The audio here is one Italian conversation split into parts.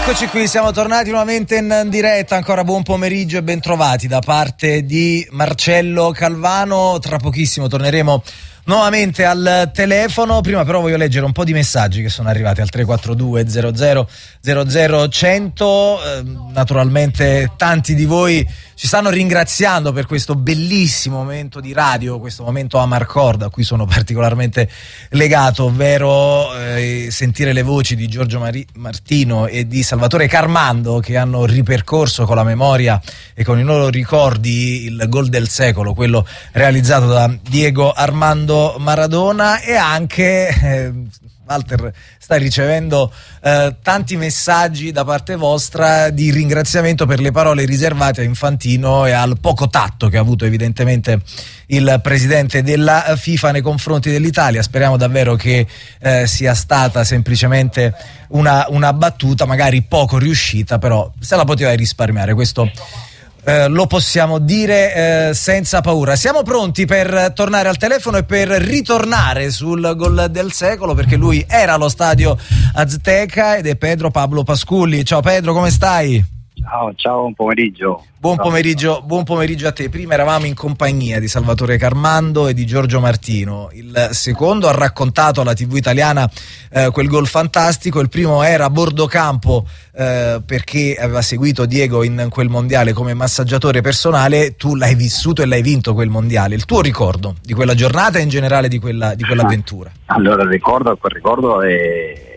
Eccoci qui, siamo tornati nuovamente in diretta, ancora buon pomeriggio e bentrovati da parte di Marcello Calvano. Tra pochissimo torneremo nuovamente al telefono, prima però voglio leggere un po' di messaggi che sono arrivati al 342 00 00 100. Naturalmente tanti di voi ci stanno ringraziando per questo bellissimo momento di radio, questo momento Amarcord a cui sono particolarmente legato, ovvero sentire le voci di Giorgio Martino e di Salvatore Carmando, che hanno ripercorso con la memoria e con i loro ricordi il gol del secolo, quello realizzato da Diego Armando Maradona. E anche Walter sta ricevendo tanti messaggi da parte vostra di ringraziamento per le parole riservate a Infantino e al poco tatto che ha avuto evidentemente il presidente della FIFA nei confronti dell'Italia. Speriamo davvero che sia stata semplicemente una battuta, magari poco riuscita, però se la poteva risparmiare, questo lo possiamo dire senza paura. Siamo pronti per tornare al telefono e per ritornare sul gol del secolo, perché lui era allo stadio Azteca ed è Pedro Pablo Pasculli. Ciao Pedro, come stai? Ciao, buon pomeriggio. Buon pomeriggio a te. Prima eravamo in compagnia di Salvatore Carmando e di Giorgio Martino. Il secondo ha raccontato alla TV italiana quel gol fantastico. Il primo era a bordo campo perché aveva seguito Diego in quel mondiale come massaggiatore personale. Tu l'hai vissuto e l'hai vinto quel mondiale. Il tuo ricordo di quella giornata e in generale di quell'avventura? Allora, quel ricordo è,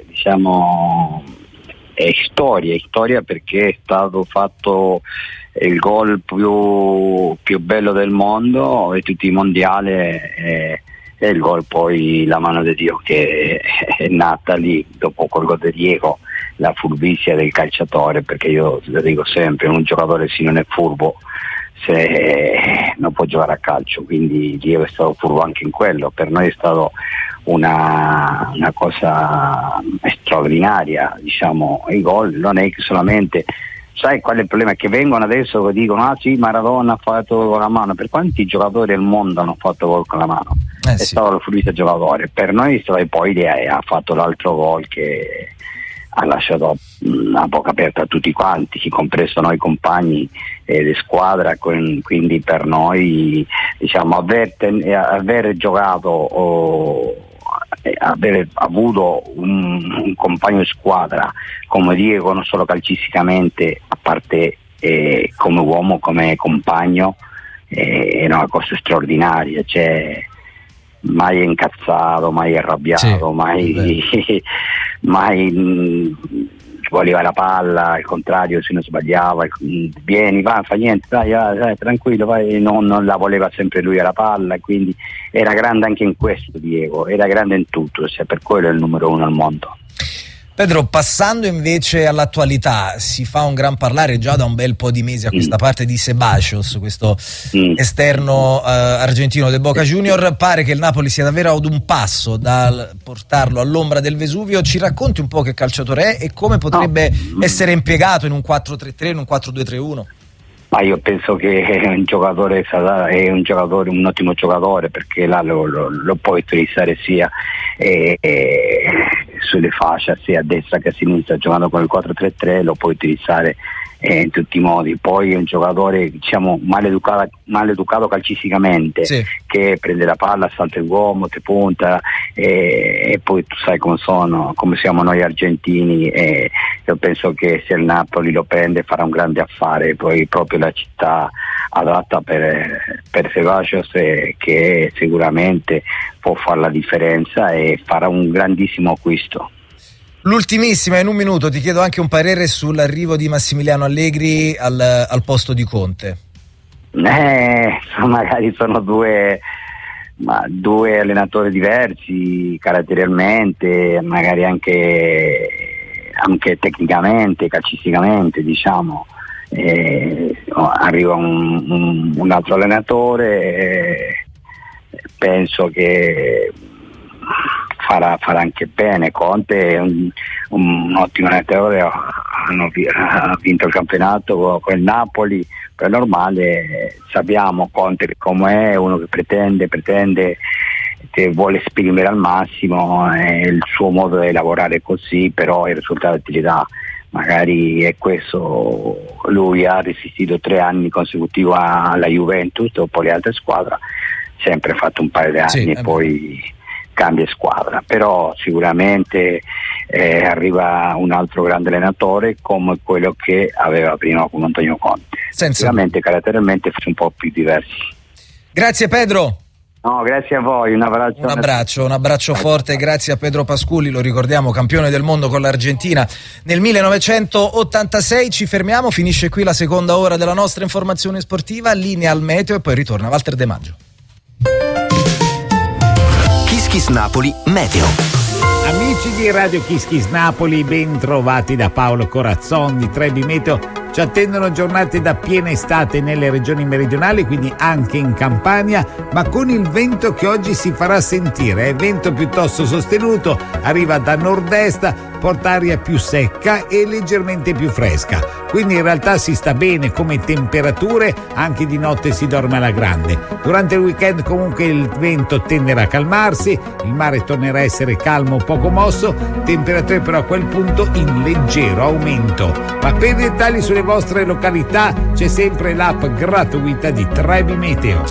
è storia perché è stato fatto il gol più bello del mondo e tutti i mondiali, e il gol, poi la mano di Dio che è nata lì dopo quel gol di Diego, la furbizia del calciatore, perché io lo dico sempre, un giocatore se non è furbo non può giocare a calcio, quindi Diego è stato furbo anche in quello. Per noi è stato una cosa straordinaria, il gol non è che solamente, sai qual è il problema? Che vengono adesso che dicono sì, Maradona ha fatto con la mano. Per quanti giocatori al mondo hanno fatto gol con la mano? È stato lo fluito giocatore. Per noi e poi ha fatto l'altro gol che ha lasciato a bocca aperta a tutti quanti, compreso noi compagni di squadra. Quindi per noi aver giocato aver avuto un compagno di squadra come Diego, non solo calcisticamente, a parte come uomo, come compagno, è una cosa straordinaria. Mai incazzato, mai arrabbiato, sì, mai voleva la palla, al contrario, se non sbagliava, vieni, va, fa niente, dai, tranquillo, vai, non la voleva sempre lui alla palla, quindi era grande anche in questo Diego, era grande in tutto, per quello è il numero uno al mondo. Pedro, passando invece all'attualità, si fa un gran parlare già da un bel po' di mesi a questa parte di Ceballos, questo esterno argentino del Boca Junior. Pare che il Napoli sia davvero ad un passo dal portarlo all'ombra del Vesuvio. Ci racconti un po' che calciatore è e come potrebbe essere impiegato in un 4-3-3, in un 4-2-3-1? Ma io penso che è un ottimo giocatore, perché là lo puoi utilizzare sia sulle fasce, sia a destra che a sinistra, giocando con il 4-3-3 lo puoi utilizzare in tutti i modi. Poi è un giocatore maleducato calcisticamente, sì, che prende la palla, salta il uomo, ti punta, e poi tu sai come siamo noi argentini, e io penso che se il Napoli lo prende farà un grande affare, poi proprio la città adatta per Ceballos, che sicuramente può fare la differenza e farà un grandissimo acquisto. L'ultimissima, in un minuto, ti chiedo anche un parere sull'arrivo di Massimiliano Allegri al posto di Conte. Magari sono due allenatori diversi caratterialmente, magari anche tecnicamente, calcisticamente, arriva un altro allenatore, penso che farà anche bene. Conte è un ottimo allenatore, ha vinto il campionato con il Napoli, è normale, sappiamo Conte come è, uno che pretende, che vuole esprimere al massimo, è il suo modo di lavorare così, però il risultato ti dà. magari è questo. Lui ha resistito 3 anni consecutivi alla Juventus, dopo le altre squadre, sempre fatto un paio di anni e poi cambia squadra, però sicuramente arriva un altro grande allenatore come quello che aveva prima con Antonio Conte, sicuramente caratterialmente un po' più diversi. Grazie Pedro. No, grazie a voi, un abbraccio forte, grazie a Pedro Pasculi, lo ricordiamo, campione del mondo con l'Argentina nel 1986. Ci fermiamo, finisce qui la seconda ora della nostra informazione sportiva, linea al meteo e poi ritorna Walter De Maggio. Kiss Kiss Napoli Meteo. Amici di Radio Kiss Kiss Napoli, ben trovati da Paolo Corazzon di Trebi Meteo. Ci attendono giornate da piena estate nelle regioni meridionali, quindi anche in Campania, ma con il vento che oggi si farà sentire. È vento piuttosto sostenuto, arriva da nord-est, porta aria più secca e leggermente più fresca. Quindi in realtà si sta bene come temperature, anche di notte si dorme alla grande. Durante il weekend comunque il vento tenderà a calmarsi, il mare tornerà a essere calmo, poco mosso, temperature però a quel punto in leggero aumento. Ma per dettagli sulle vostre località c'è sempre l'app gratuita di Trebi Meteo.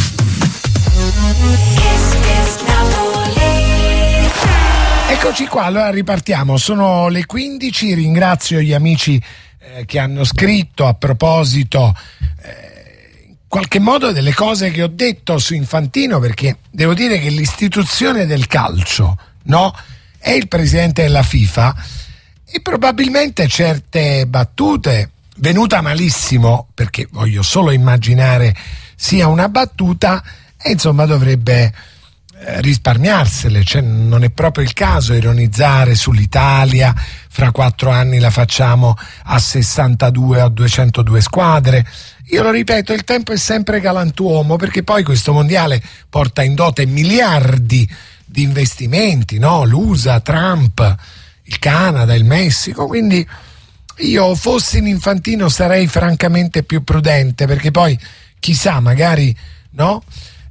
Eccoci qua, allora ripartiamo, sono le 15, ringrazio gli amici che hanno scritto a proposito in qualche modo delle cose che ho detto su Infantino, perché devo dire che l'istituzione del calcio, no, è il presidente della FIFA e probabilmente certe battute, venuta malissimo, perché voglio solo immaginare sia una battuta, e insomma dovrebbe risparmiarsele, cioè non è proprio il caso ironizzare sull'Italia, fra 4 anni la facciamo a 62 o a 202 squadre. Io lo ripeto, il tempo è sempre galantuomo, perché poi questo mondiale porta in dote miliardi di investimenti, no? L'USA, Trump, il Canada, il Messico, quindi io fossi in Infantino sarei francamente più prudente, perché poi chissà, magari no?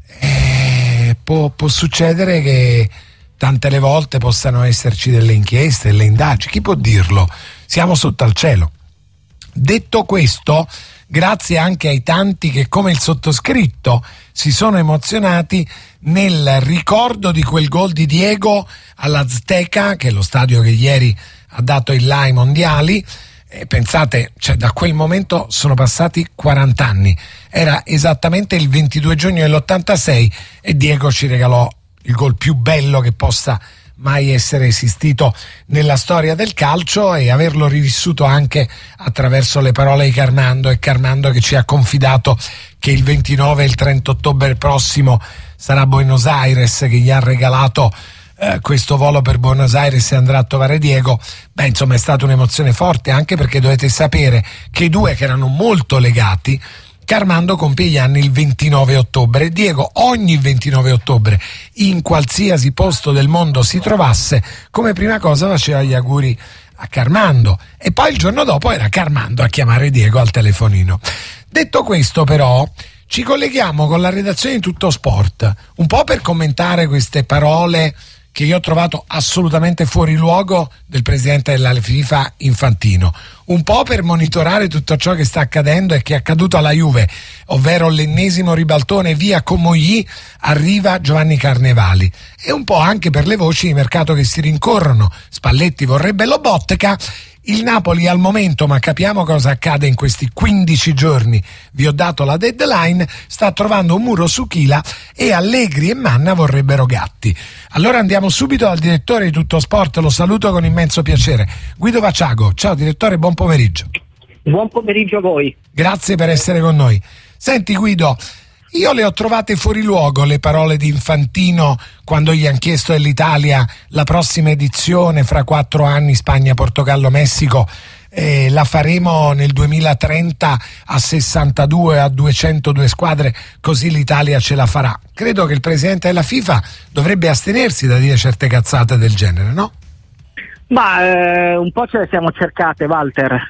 Può succedere che tante le volte possano esserci delle inchieste, delle indagini, chi può dirlo? Siamo sotto al cielo. Detto questo, grazie anche ai tanti che come il sottoscritto si sono emozionati nel ricordo di quel gol di Diego all'Azteca, che è lo stadio che ieri ha dato il là ai mondiali. Pensate, cioè, da quel momento sono passati 40 anni, era esattamente il 22 giugno dell'86 e Diego ci regalò il gol più bello che possa mai essere esistito nella storia del calcio, e averlo rivissuto anche attraverso le parole di Carmando, e Carmando che ci ha confidato che il 29 e il 30 ottobre prossimo sarà a Buenos Aires, che gli ha regalato questo volo per Buenos Aires e andrà a trovare Diego. Insomma è stata un'emozione forte, anche perché dovete sapere che i due, che erano molto legati, Carmando compie gli anni il 29 ottobre, Diego ogni 29 ottobre in qualsiasi posto del mondo si trovasse, come prima cosa faceva gli auguri a Carmando, e poi il giorno dopo era Carmando a chiamare Diego al telefonino. Detto questo, però, ci colleghiamo con la redazione di Tutto Sport, un po' per commentare queste parole che io ho trovato assolutamente fuori luogo del presidente della FIFA Infantino, un po' per monitorare tutto ciò che sta accadendo e che è accaduto alla Juve, ovvero l'ennesimo ribaltone via Comogli, arriva Giovanni Carnevali, e un po' anche per le voci di mercato che si rincorrono. Spalletti vorrebbe Lobotka. Il Napoli al momento, ma capiamo cosa accade in questi 15 giorni, vi ho dato la deadline, sta trovando un muro su chila, e Allegri e Manna vorrebbero Gatti. Allora andiamo subito dal direttore di Tutto Sport, lo saluto con immenso piacere, Guido Vaciago. Ciao direttore, buon pomeriggio. Buon pomeriggio a voi. Grazie per essere con noi. Senti Guido, io le ho trovate fuori luogo le parole di Infantino quando gli hanno chiesto dell'Italia la prossima edizione fra 4 anni, Spagna, Portogallo, Messico, la faremo nel 2030 a 62, a 202 squadre, così l'Italia ce la farà. Credo che il presidente della FIFA dovrebbe astenersi da dire certe cazzate del genere, no? Ma un po' ce le siamo cercate, Walter.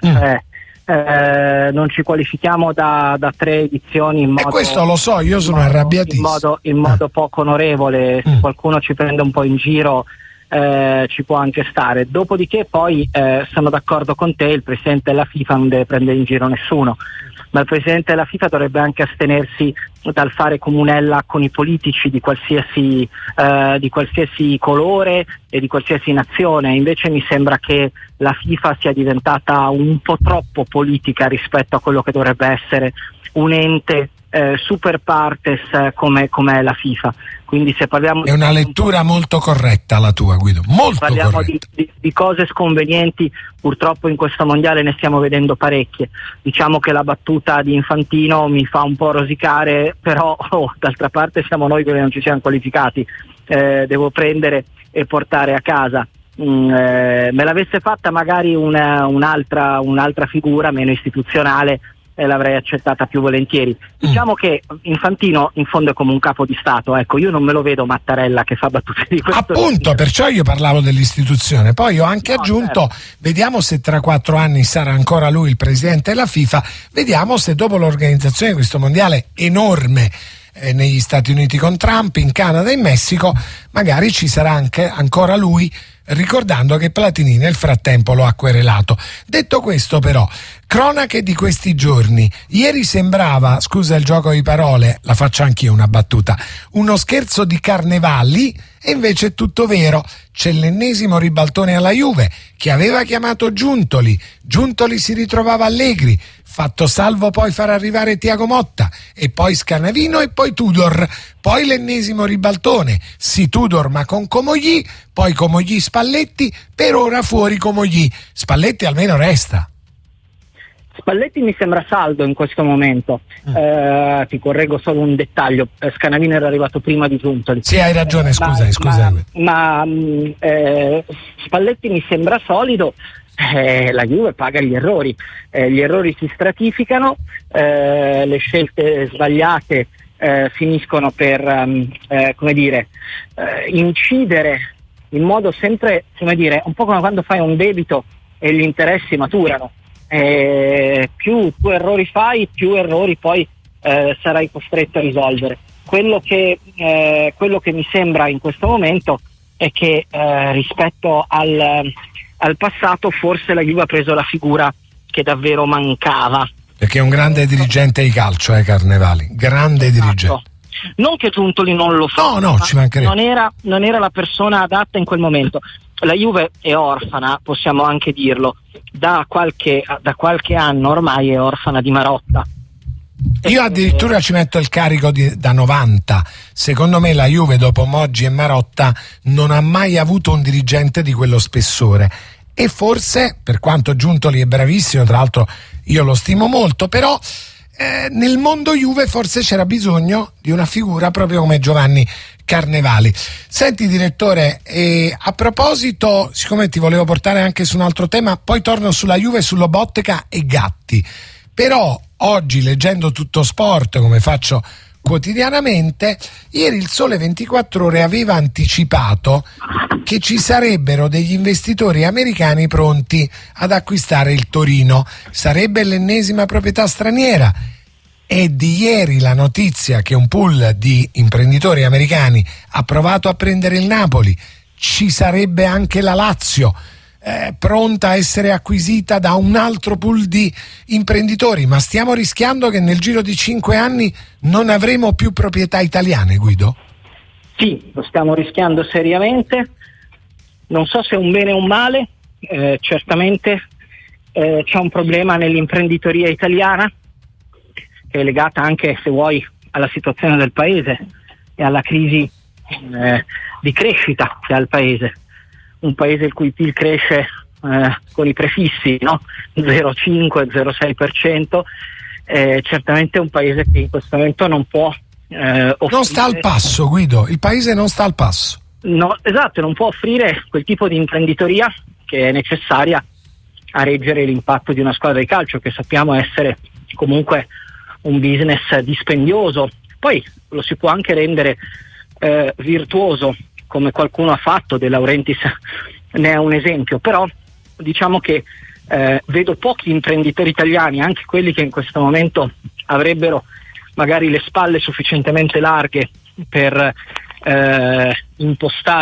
Non ci qualifichiamo da 3 edizioni in modo, e questo lo so, io sono arrabbiatissimo in modo poco onorevole. Se qualcuno ci prende un po' in giro, ci può anche stare. Dopodiché poi sono d'accordo con te, il presidente della FIFA non deve prendere in giro nessuno, ma il presidente della FIFA dovrebbe anche astenersi dal fare comunella con i politici di qualsiasi colore e di qualsiasi nazione. Invece mi sembra che la FIFA sia diventata un po' troppo politica rispetto a quello che dovrebbe essere un ente super partes come è la FIFA. Quindi se parliamo è una lettura molto corretta la tua, Guido, molto parliamo corretta. Di cose sconvenienti, purtroppo in questo mondiale ne stiamo vedendo parecchie. Diciamo che la battuta di Infantino mi fa un po' rosicare, però d'altra parte siamo noi che non ci siamo qualificati, devo prendere e portare a casa. Me l'avesse fatta magari un'altra figura meno istituzionale, l'avrei accettata più volentieri. Diciamo che Infantino in fondo è come un capo di Stato, ecco, io non me lo vedo Mattarella che fa battute di questo appunto, perciò io parlavo dell'istituzione. Poi ho anche aggiunto, certo. Vediamo se tra 4 anni sarà ancora lui il presidente della FIFA, vediamo se dopo l'organizzazione di questo mondiale enorme negli Stati Uniti con Trump, in Canada e in Messico, magari ci sarà anche ancora lui, ricordando che Platini nel frattempo lo ha querelato. Detto questo, però, cronache di questi giorni. Ieri sembrava, scusa il gioco di parole, la faccio anch'io una battuta, uno scherzo di Carnevali, e invece è tutto vero. C'è l'ennesimo ribaltone alla Juve, che aveva chiamato Giuntoli si ritrovava Allegri, fatto salvo poi far arrivare Thiago Motta, e poi Scanavino e poi Tudor, poi l'ennesimo ribaltone, sì Tudor ma con Comogli, poi Comogli Spalletti, per ora fuori Comogli, Spalletti almeno resta. Spalletti mi sembra saldo in questo momento, ti correggo solo un dettaglio, Scanavino era arrivato prima di Giuntoli. Sì, hai ragione, scusa. Ma Spalletti mi sembra solido. La Juve paga gli errori si stratificano, le scelte sbagliate finiscono per incidere in modo sempre, un po' come quando fai un debito e gli interessi maturano. Più tu errori fai, più errori poi sarai costretto a risolvere. Quello che mi sembra in questo momento è che rispetto al passato forse la Juve ha preso la figura che davvero mancava. Perché è un grande dirigente di calcio, Carnevali, grande dirigente. Non che Giuntoli non lo fa, no, ci mancherebbe. Non era la persona adatta in quel momento. La Juve è orfana, possiamo anche dirlo, da qualche anno ormai è orfana di Marotta. Io addirittura ci metto il carico da 90. Secondo me la Juve dopo Moggi e Marotta non ha mai avuto un dirigente di quello spessore, e forse, per quanto Giuntoli è bravissimo, tra l'altro io lo stimo molto, però nel mondo Juve forse c'era bisogno di una figura proprio come Giovanni Carnevali. Senti direttore, a proposito, siccome ti volevo portare anche su un altro tema, poi torno sulla Juve, su Lobotka e Gatti, però oggi leggendo Tutto Sport, come faccio quotidianamente, ieri il Sole 24 Ore aveva anticipato che ci sarebbero degli investitori americani pronti ad acquistare il Torino. Sarebbe l'ennesima proprietà straniera. È di ieri la notizia che un pool di imprenditori americani ha provato a prendere il Napoli. Ci sarebbe anche la Lazio, pronta a essere acquisita da un altro pool di imprenditori, ma stiamo rischiando che nel giro di 5 anni non avremo più proprietà italiane, Guido? Sì, lo stiamo rischiando seriamente, non so se è un bene o un male, certamente c'è un problema nell'imprenditoria italiana che è legata anche, se vuoi, alla situazione del paese e alla crisi di crescita che ha il paese. Un paese il cui PIL cresce con i prefissi, no? 0,5, 0,6%, certamente è un paese che in questo momento non può non sta al passo, Guido, il paese non sta al passo. No, esatto, non può offrire quel tipo di imprenditoria che è necessaria a reggere l'impatto di una squadra di calcio, che sappiamo essere comunque un business dispendioso. Poi lo si può anche rendere virtuoso, come qualcuno ha fatto, De Laurentiis ne è un esempio, però diciamo che vedo pochi imprenditori italiani, anche quelli che in questo momento avrebbero magari le spalle sufficientemente larghe per impostare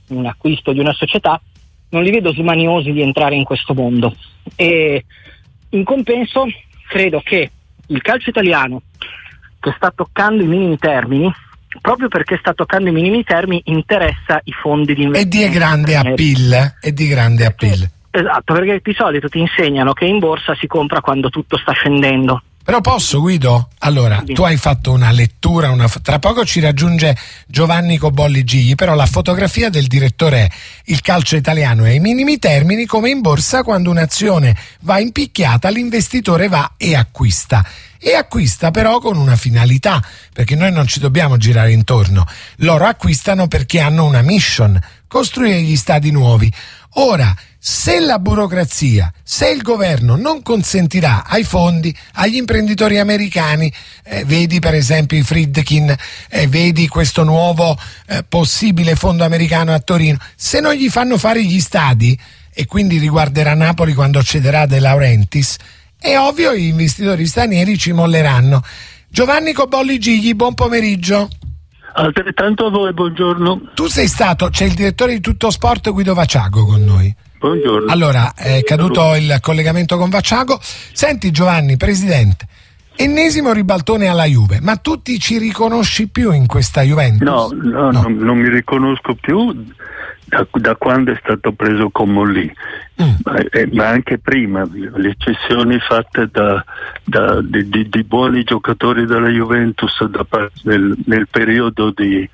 un acquisto di una società, non li vedo smaniosi di entrare in questo mondo. E in compenso credo che il calcio italiano, che sta toccando i minimi termini, proprio perché sta toccando i minimi termini, interessa i fondi di investimento. E di grande appeal. Esatto, perché di solito ti insegnano che in borsa si compra quando tutto sta scendendo. Però posso, Guido? Allora, tu hai fatto una lettura, tra poco ci raggiunge Giovanni Cobolli Gigli, però la fotografia del direttore è: il calcio italiano è ai minimi termini, come in borsa quando un'azione va in picchiata, l'investitore va e acquista però con una finalità, perché noi non ci dobbiamo girare intorno. Loro acquistano perché hanno una mission: costruire gli stadi nuovi. Ora, se la burocrazia, se il governo non consentirà ai fondi, agli imprenditori americani, vedi per esempio i Friedkin, vedi questo nuovo possibile fondo americano a Torino, se non gli fanno fare gli stadi, e quindi riguarderà Napoli quando cederà De Laurentiis, è ovvio gli investitori stranieri ci molleranno. Giovanni Cobolli Gigli, buon pomeriggio. Altrettanto a voi, buongiorno. Tu sei stato, c'è il direttore di Tutto Sport Guido Vaciago con noi. Buongiorno. Allora, è caduto il collegamento con Vaciago. Senti Giovanni, presidente, ennesimo ribaltone alla Juve, ma tu ti ci riconosci più in questa Juventus? No. Non mi riconosco più da quando è stato preso Comolli, ma anche prima. Le cessioni fatte di buoni giocatori della Juventus nel periodo di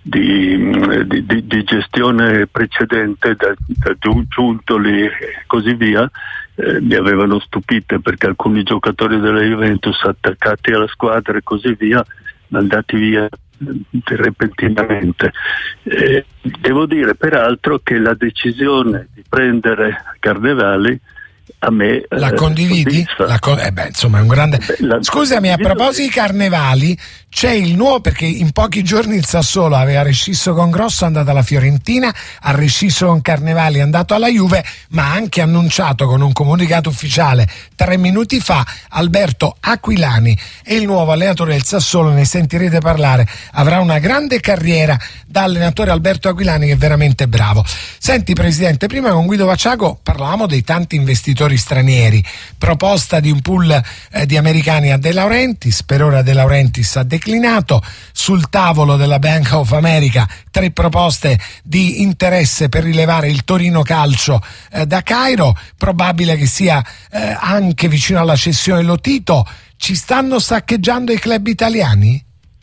gestione precedente, da Giuntoli e così via, mi avevano stupite, perché alcuni giocatori della Juventus attaccati alla squadra e così via, andati via repentinamente. Devo dire peraltro che la decisione di prendere Carnevali a me la condividi? Insomma è un grande. Scusami, a proposito di Carnevali, c'è il nuovo, perché in pochi giorni il Sassuolo aveva rescisso con Grosso, è andato alla Fiorentina, ha rescisso con Carnevali, è andato alla Juve, ma ha anche annunciato con un comunicato ufficiale 3 minuti fa Alberto Aquilani è il nuovo allenatore del Sassuolo, ne sentirete parlare, avrà una grande carriera da allenatore Alberto Aquilani, che è veramente bravo. Senti Presidente, prima con Guido Vaciago parlavamo dei tanti investitori stranieri, proposta di un pool di americani a De Laurentiis, per ora De Laurentiis ha declinato, sul tavolo della Bank of America 3 proposte di interesse per rilevare il Torino Calcio da Cairo, probabile che sia anche vicino alla cessione Lotito. Ci stanno saccheggiando i club italiani?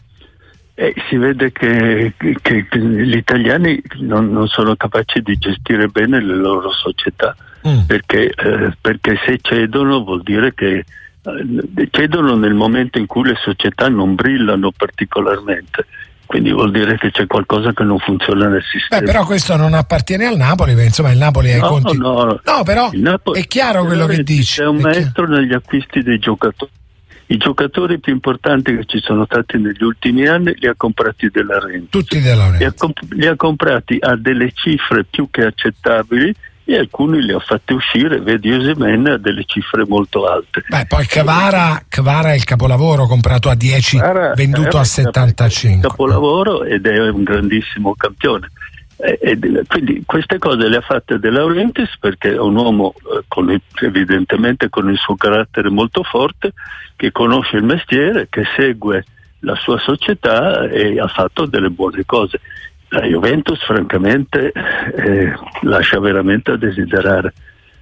Si vede che gli italiani non sono capaci di gestire bene le loro società, perché se cedono vuol dire che cedono nel momento in cui le società non brillano particolarmente, quindi vuol dire che c'è qualcosa che non funziona nel sistema. Però questo non appartiene al Napoli, insomma il Napoli ha i conti. No, però Napoli, è chiaro quello che dici. È un maestro negli acquisti dei giocatori. I giocatori più importanti che ci sono stati negli ultimi anni li ha comprati De Laurentiis. Tutti De Laurentiis. Li ha comprati a delle cifre più che accettabili, e alcuni li ha fatti uscire, vedi Osimhen, a delle cifre molto alte. Poi Kvara è il capolavoro, comprato a 10, venduto a 75. Il capolavoro, ed è un grandissimo campione. Quindi queste cose le ha fatte De Laurentiis, perché è un uomo evidentemente con il suo carattere molto forte, che conosce il mestiere, che segue la sua società e ha fatto delle buone cose. La Juventus francamente lascia veramente a desiderare.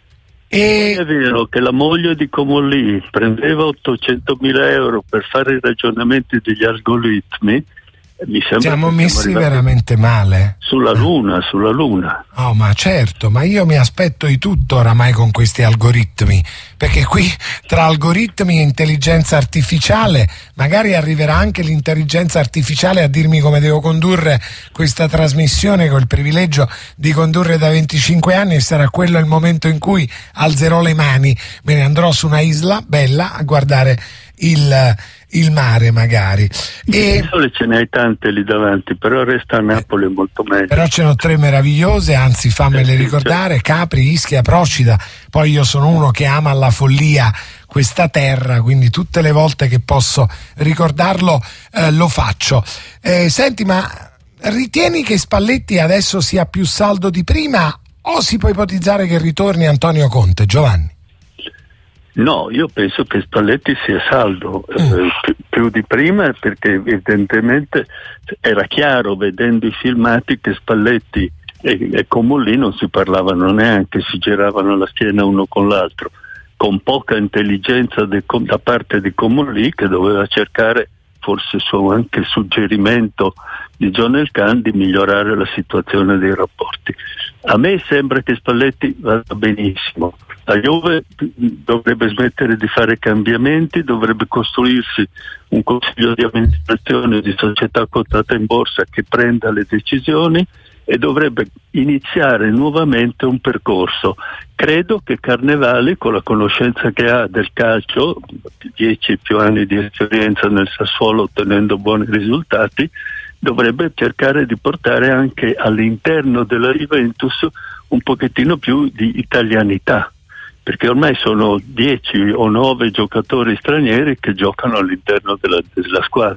È vero che la moglie di Comolli prendeva 800.000 euro per fare i ragionamenti degli algoritmi. Mi sembra siamo messi veramente male. Sulla luna. Oh, ma certo, ma io mi aspetto di tutto oramai con questi algoritmi, perché qui tra algoritmi e intelligenza artificiale magari arriverà anche l'intelligenza artificiale a dirmi come devo condurre questa trasmissione, con il privilegio di condurre da 25 anni, e sarà quello il momento in cui alzerò le mani, me ne andrò su una isla bella a guardare il mare magari. E sole ce ne hai tante lì davanti, però resta a Napoli molto meglio. Però ce n'ho 3 meravigliose, anzi fammele ricordare: Capri, Ischia, Procida. Poi io sono uno che ama alla follia questa terra, quindi tutte le volte che posso ricordarlo lo faccio. Senti, ma ritieni che Spalletti adesso sia più saldo di prima o si può ipotizzare che ritorni Antonio Conte, Giovanni? No, io penso che Spalletti sia saldo più di prima, perché evidentemente era chiaro, vedendo i filmati, che Spalletti e Comolli non si parlavano neanche, si giravano la schiena uno con l'altro, con poca intelligenza da parte di Comolli, che doveva cercare, forse su anche suggerimento di John Elkann, di migliorare la situazione dei rapporti. A me sembra che Spalletti vada benissimo. La Juve dovrebbe smettere di fare cambiamenti, dovrebbe costruirsi un consiglio di amministrazione di società quotata in borsa che prenda le decisioni e dovrebbe iniziare nuovamente un percorso. Credo che Carnevali, con la conoscenza che ha del calcio, 10 più anni di esperienza nel Sassuolo ottenendo buoni risultati, dovrebbe cercare di portare anche all'interno della Juventus un pochettino più di italianità, perché ormai sono 10 o 9 giocatori stranieri che giocano all'interno della squadra.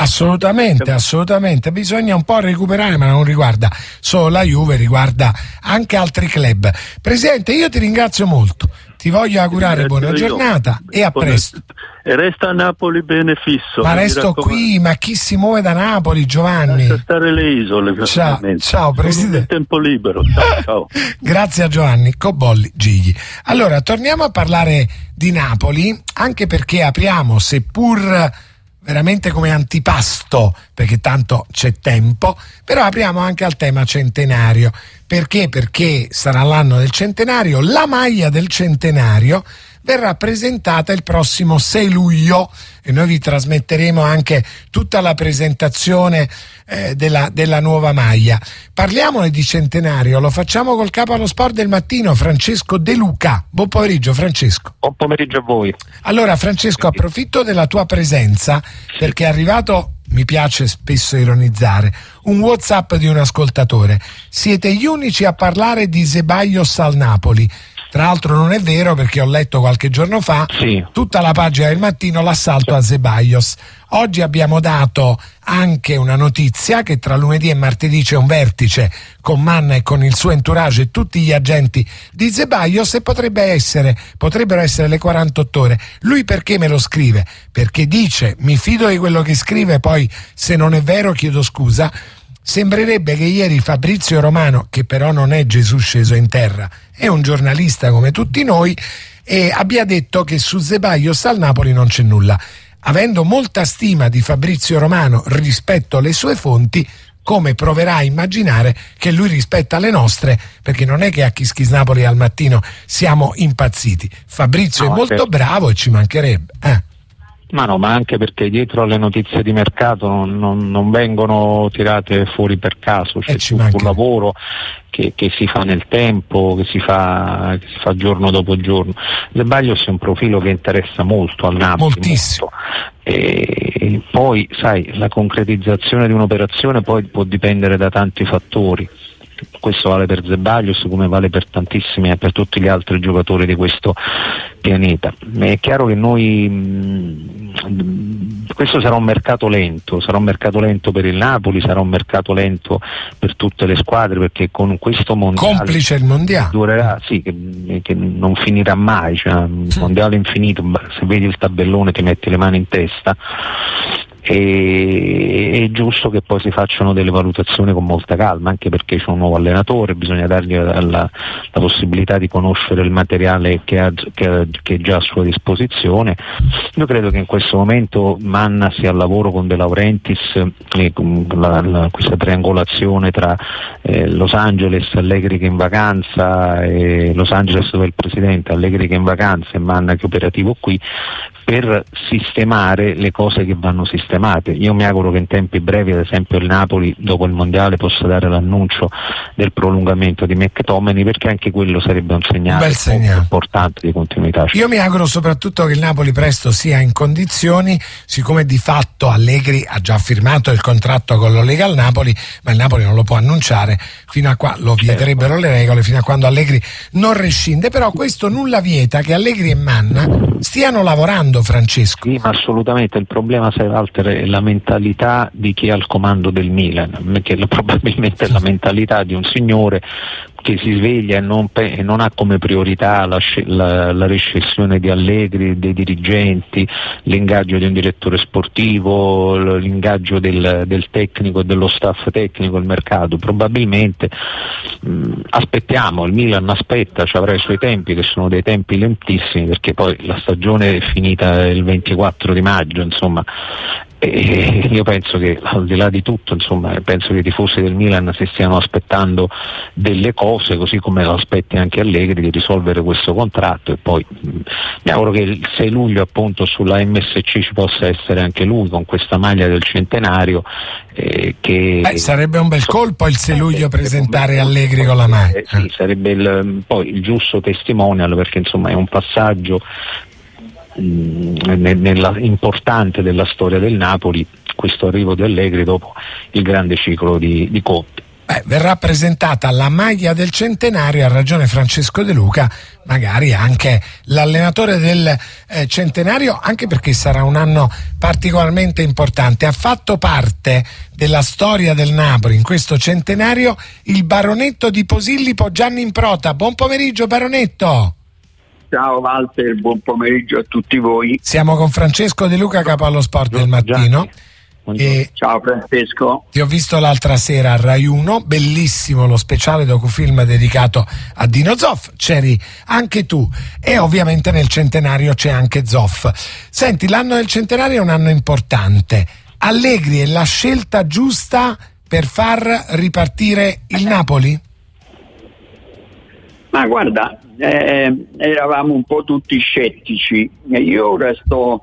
Assolutamente, bisogna un po' recuperare, ma non riguarda solo la Juve, riguarda anche altri club. Presidente, io ti ringrazio molto, ti voglio augurare buona giornata e a presto. E resta a Napoli bene fisso. Ma resto qui, ma chi si muove da Napoli, Giovanni? Lascia stare le isole. Ciao Presidente. Tempo libero. Ciao. Grazie a Giovanni Cobolli Gigli. Allora, torniamo a parlare di Napoli, anche perché apriamo, seppur veramente come antipasto, perché tanto c'è tempo, però apriamo anche al tema centenario. Perché? Perché sarà l'anno del centenario, la maglia del centenario verrà presentata il prossimo 6 luglio e noi vi trasmetteremo anche tutta la presentazione della nuova maglia. Parliamone di centenario, lo facciamo col capo allo sport del mattino, Francesco De Luca. Buon pomeriggio Francesco. Buon pomeriggio a voi. Allora Francesco, approfitto della tua presenza perché è arrivato, mi piace spesso ironizzare, un WhatsApp di un ascoltatore. Siete gli unici a parlare di Ceballos al Napoli. Tra l'altro non è vero, perché ho letto qualche giorno fa tutta la pagina del mattino l'assalto a Ceballos. Oggi abbiamo dato anche una notizia che tra lunedì e martedì c'è un vertice con Manna e con il suo entourage e tutti gli agenti di Ceballos e potrebbero essere le 48 ore. Lui perché me lo scrive? Perché dice, mi fido di quello che scrive, poi se non è vero chiedo scusa. Sembrerebbe che ieri Fabrizio Romano, che però non è Gesù sceso in terra, è un giornalista come tutti noi, e abbia detto che su Ceballos al Napoli non c'è nulla. Avendo molta stima di Fabrizio Romano rispetto alle sue fonti, come proverà a immaginare che lui rispetta le nostre, perché non è che a Kiss Kiss Napoli al mattino siamo impazziti. Fabrizio è molto bravo e ci mancherebbe. Ma anche perché dietro alle notizie di mercato non vengono tirate fuori per caso, c'è tutto un lavoro che si fa nel tempo, che si fa giorno dopo giorno. Ceballos è un profilo che interessa molto al Napoli. Moltissimo. E poi, sai, la concretizzazione di un'operazione poi può dipendere da tanti fattori. Questo vale per Ceballos come vale per tantissimi e per tutti gli altri giocatori di questo pianeta. È chiaro che questo sarà un mercato lento per il Napoli, sarà un mercato lento per tutte le squadre, perché con questo mondiale complice il mondiale durerà, che non finirà mai, cioè un mondiale infinito, se vedi il tabellone ti metti le mani in testa. E è giusto che poi si facciano delle valutazioni con molta calma, anche perché c'è un nuovo allenatore, bisogna dargli la possibilità di conoscere il materiale che è già a sua disposizione. Io credo che in questo momento Manna sia al lavoro con De Laurentiis, questa triangolazione tra Los Angeles, Allegri che è in vacanza, e Los Angeles dove è il presidente, Allegri che è in vacanza e Manna che è operativo qui, per sistemare le cose che vanno sistemate. Io mi auguro che in tempi brevi, ad esempio, il Napoli dopo il mondiale possa dare l'annuncio del prolungamento di McTominay, perché anche quello sarebbe un segnale molto importante di continuità. Io mi auguro soprattutto che il Napoli presto sia in condizioni, siccome di fatto Allegri ha già firmato il contratto con l'Olega al Napoli, ma il Napoli non lo può annunciare fino a qua, lo vieterebbero le regole, fino a quando Allegri non rescinde. Però questo nulla vieta che Allegri e Manna stiano lavorando, Francesco. Sì, ma assolutamente. Il problema, Walter, è la mentalità di chi è al comando del Milan, che probabilmente è la mentalità di un signore che si sveglia e non ha come priorità la rescissione di Allegri, dei dirigenti, l'ingaggio di un direttore sportivo, l'ingaggio del tecnico e dello staff tecnico, il mercato. Probabilmente aspettiamo, il Milan aspetta, ci avrà i suoi tempi, che sono dei tempi lentissimi, perché poi la stagione è finita il 24 di maggio, insomma. E io penso che, al di là di tutto, insomma, penso che i tifosi del Milan si stiano aspettando delle cose, così come lo aspetti anche Allegri, di risolvere questo contratto, e poi mi auguro che il 6 luglio appunto sulla MSC ci possa essere anche lui con questa maglia del centenario, sarebbe un bel colpo il 6 luglio presentare Allegri con la maglia. Sì, sarebbe poi il giusto testimonial, perché insomma è un passaggio importante della storia del Napoli, questo arrivo di Allegri dopo il grande ciclo di Conte. Verrà presentata la maglia del centenario, ha ragione Francesco De Luca, magari anche l'allenatore del centenario, anche perché sarà un anno particolarmente importante. Ha fatto parte della storia del Napoli in questo centenario il baronetto di Posillipo, Gianni Improta. Buon pomeriggio, baronetto. Ciao Walter, buon pomeriggio a tutti voi. Siamo con Francesco De Luca, capo allo Sport del Mattino. Ciao Francesco. Ti ho visto l'altra sera a Rai 1, bellissimo lo speciale docufilm dedicato a Dino Zoff, c'eri anche tu, e ovviamente nel centenario c'è anche Zoff. Senti, l'anno del centenario è un anno importante. Allegri è la scelta giusta per far ripartire il Napoli? Ma guarda, eravamo un po' tutti scettici, e io ora sto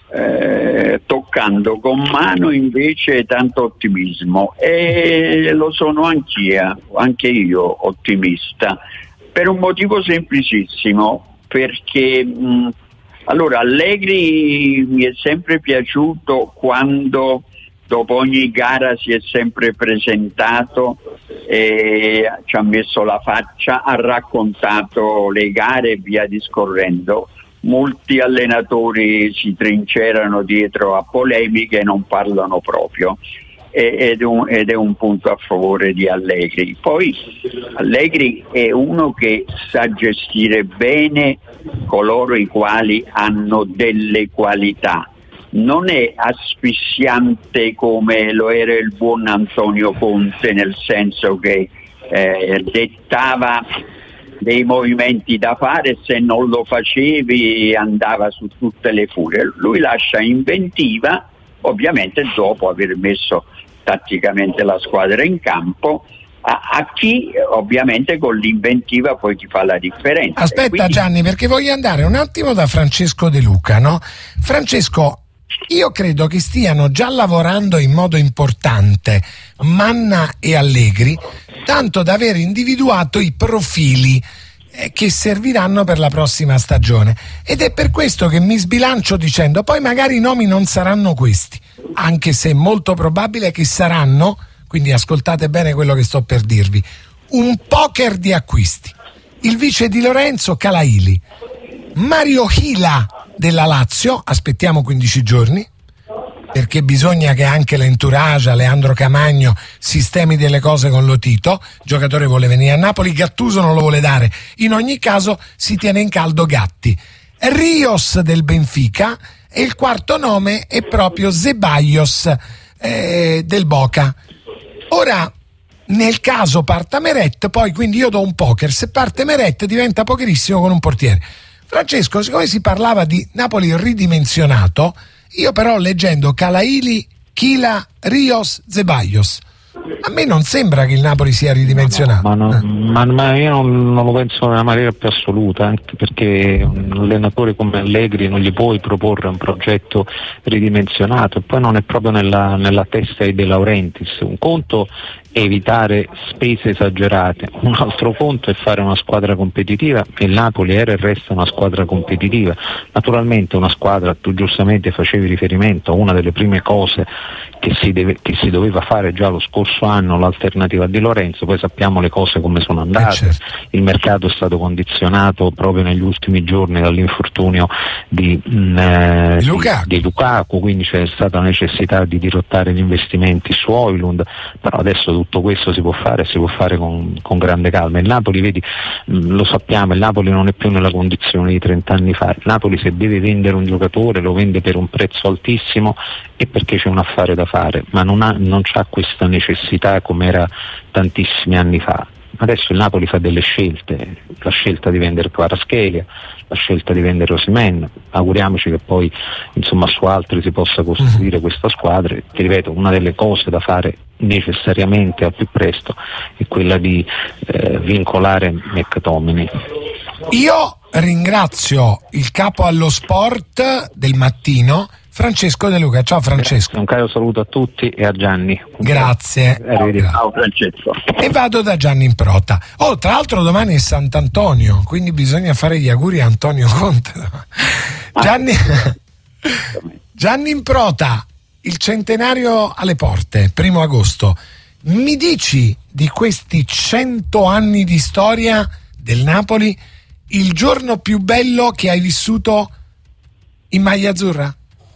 toccando con mano invece tanto ottimismo, e lo sono anche io ottimista, per un motivo semplicissimo, perché allora Allegri mi è sempre piaciuto quando dopo ogni gara si è sempre presentato e ci ha messo la faccia, ha raccontato le gare e via discorrendo. Molti allenatori si trincerano dietro a polemiche e non parlano proprio, ed è un punto a favore di Allegri. Poi Allegri è uno che sa gestire bene coloro i quali hanno delle qualità. Non è asfissiante come lo era il buon Antonio Conte, nel senso che dettava dei movimenti da fare, se non lo facevi andava su tutte le furie. Lui lascia inventiva, ovviamente dopo aver messo tatticamente la squadra in campo, a chi ovviamente con l'inventiva poi ti fa la differenza. Aspetta, quindi... Gianni, perché voglio andare un attimo da Francesco De Luca, no? Francesco, io credo che stiano già lavorando in modo importante Manna e Allegri, tanto da aver individuato i profili che serviranno per la prossima stagione, ed è per questo che mi sbilancio dicendo poi magari i nomi non saranno questi, anche se è molto probabile che saranno, quindi ascoltate bene quello che sto per dirvi, un poker di acquisti. Il vice di Lorenzo, Calaili, Mario Hila della Lazio, aspettiamo 15 giorni, perché bisogna che anche l'entourage, Leandro Camagno, sistemi delle cose con Lotito. Il giocatore vuole venire a Napoli, Gattuso non lo vuole dare, in ogni caso si tiene in caldo Gatti. Rios del Benfica, e il quarto nome è proprio Ceballos del Boca. Ora, nel caso parta Meret, poi quindi io do un poker, se parte Meret diventa pokerissimo con un portiere. Francesco, siccome si parlava di Napoli ridimensionato, io però leggendo Calaili, Chila, Rios, Ceballos, a me non sembra che il Napoli sia ridimensionato. Ma io non lo penso nella maniera più assoluta, anche perché un allenatore come Allegri non gli puoi proporre un progetto ridimensionato, e poi non è proprio nella testa di De Laurentiis. Un conto è evitare spese esagerate, un altro conto è fare una squadra competitiva, e il Napoli era e resta una squadra competitiva. Naturalmente una squadra, tu giustamente facevi riferimento a una delle prime cose che si doveva fare già lo scorso hanno l'alternativa di Lorenzo. Poi sappiamo le cose come sono andate, certo. Il mercato è stato condizionato proprio negli ultimi giorni dall'infortunio di Lukaku, quindi c'è stata la necessità di dirottare gli investimenti su Højlund, però adesso tutto questo si può fare con grande calma. Il Napoli, vedi, lo sappiamo, il Napoli non è più nella condizione di 30 anni fa. Il Napoli, se deve vendere un giocatore, lo vende per un prezzo altissimo e perché c'è un affare da fare, ma non c'ha questa necessità come era tantissimi anni fa. Adesso il Napoli fa delle scelte, la scelta di vendere Kvaratskhelia, la scelta di vendere Osimhen. Auguriamoci che poi insomma su altri si possa costruire questa squadra. Ti ripeto, una delle cose da fare necessariamente al più presto è quella di vincolare McTominay. Io ringrazio il capo allo sport del mattino, Francesco De Luca. Ciao Francesco. Grazie, un caro saluto a tutti e a Gianni. Grazie. Ciao Francesco. E vado da Gianni Improta. Tra l'altro domani è Sant'Antonio, quindi bisogna fare gli auguri a Antonio Conte. Gianni Improta, il centenario alle porte, 1 agosto. Mi dici di questi 100 anni di storia del Napoli il giorno più bello che hai vissuto in maglia azzurra?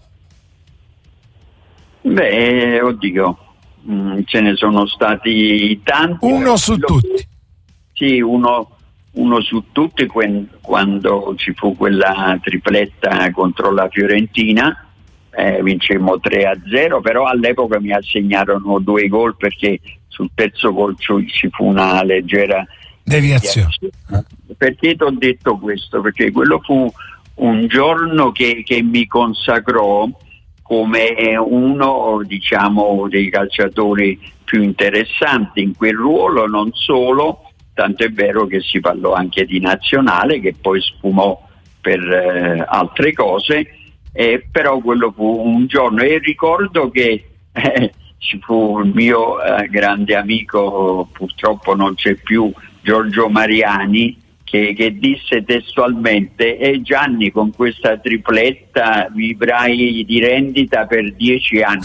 Beh, oddio, ce ne sono stati tanti. Uno su tutti. Sì, uno su tutti quando ci fu quella tripletta contro la Fiorentina, vincemmo 3-0, però all'epoca mi assegnarono 2 gol perché sul terzo gol ci fu una leggera deviazione. Perché ti ho detto questo? Perché quello fu un giorno che mi consacrò come uno, diciamo, dei calciatori più interessanti in quel ruolo, non solo, tanto è vero che si parlò anche di nazionale che poi sfumò per altre cose, però quello fu un giorno, e ricordo che ci fu il mio grande amico, purtroppo non c'è più, Giorgio Mariani, che disse testualmente: Gianni, con questa tripletta vivrai di rendita per 10 anni.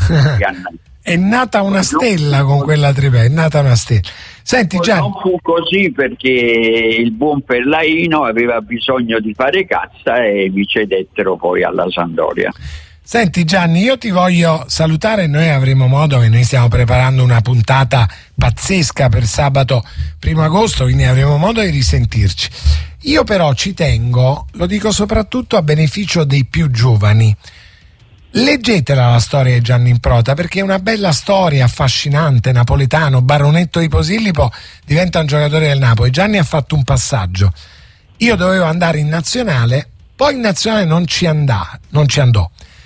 È nata una stella con quella tripletta, è nata una stella. Senti Gianni, non fu così perché il buon Fellaino aveva bisogno di fare cassa e mi cedettero poi alla Sampdoria. Senti Gianni, io ti voglio salutare, noi avremo modo, che noi stiamo preparando una puntata pazzesca per sabato 1 agosto, quindi avremo modo di risentirci. Io però ci tengo, lo dico soprattutto a beneficio dei più giovani, leggetela la storia di Gianni Improta, perché è una bella storia, affascinante, napoletano, baronetto di Posillipo, diventa un giocatore del Napoli. Gianni ha fatto un passaggio, io dovevo andare in nazionale, poi in nazionale non ci andò.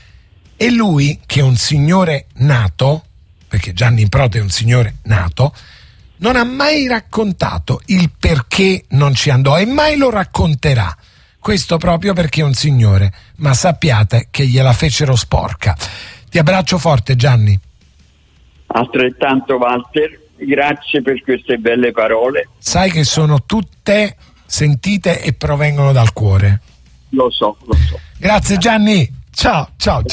E lui, che è un signore nato, perché Gianni Improta è un signore nato, non ha mai raccontato il perché non ci andò e mai lo racconterà. Questo proprio perché è un signore, ma sappiate che gliela fecero sporca. Ti abbraccio forte Gianni. Altrettanto Walter, grazie per queste belle parole. Sai che sono tutte sentite e provengono dal cuore. Lo so. Grazie Gianni. Ciao.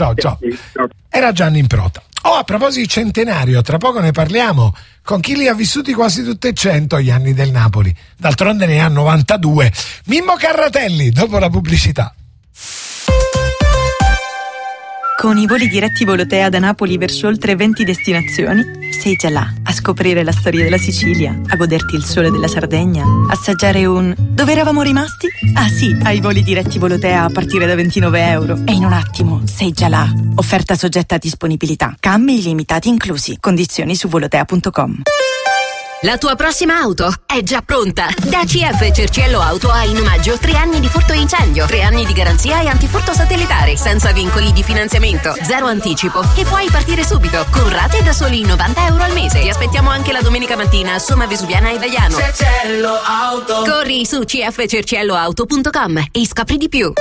Era Gianni Improta. A proposito di centenario, tra poco ne parliamo con chi li ha vissuti quasi tutti e 100 gli anni del Napoli. D'altronde ne ha 92. Mimmo Carratelli, dopo la pubblicità. Con i voli diretti Volotea da Napoli verso oltre 20 destinazioni, sei già là a scoprire la storia della Sicilia, a goderti il sole della Sardegna, assaggiare un... Dove eravamo rimasti? Ah sì, ai voli diretti Volotea a partire da €29. E in un attimo sei già là. Offerta soggetta a disponibilità. Cambi illimitati inclusi. Condizioni su volotea.com. La tua prossima auto è già pronta. Da CF Cerciello Auto hai in omaggio 3 anni di furto e incendio, 3 anni di garanzia e antifurto satellitare, senza vincoli di finanziamento, 0 anticipo e puoi partire subito con rate da soli €90 al mese. Ti aspettiamo anche la domenica mattina a Somma Vesuviana e Vaiano. Cerciello Auto. Corri su cfcercielloauto.com e scopri di più.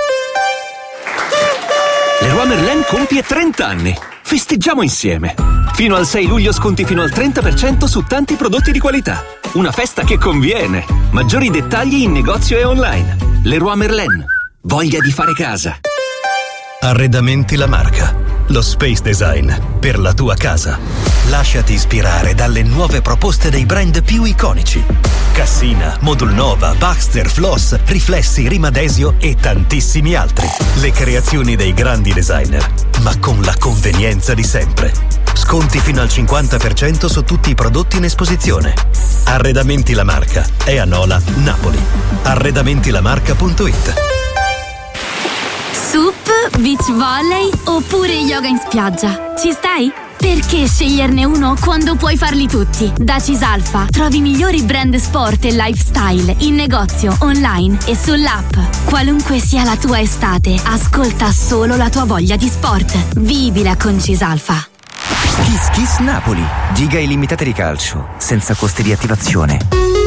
Leroy Merlin compie 30 anni. Festeggiamo insieme. Fino al 6 luglio sconti fino al 30% su tanti prodotti di qualità. Una festa che conviene. Maggiori dettagli in negozio e online. Leroy Merlin. Voglia di fare casa. Arredamenti La Marca. lo space design per la tua casa. Lasciati ispirare dalle nuove proposte dei brand più iconici. Cassina, Modulnova, Baxter, Floss, Riflessi, Rimadesio e tantissimi altri. Le creazioni dei grandi designer, ma con la convenienza di sempre. Sconti fino al 50% su tutti i prodotti in esposizione. Arredamenti La Marca è a Nola, Napoli. Arredamentilamarca.it. Sup, beach volley oppure yoga in spiaggia? Ci stai? Perché sceglierne uno quando puoi farli tutti? Da Cisalfa trovi i migliori brand sport e lifestyle in negozio, online e sull'app. Qualunque sia la tua estate, ascolta solo la tua voglia di sport. Vivila con Cisalfa. Kiss Kiss Napoli. Giga illimitate di calcio, senza costi di attivazione.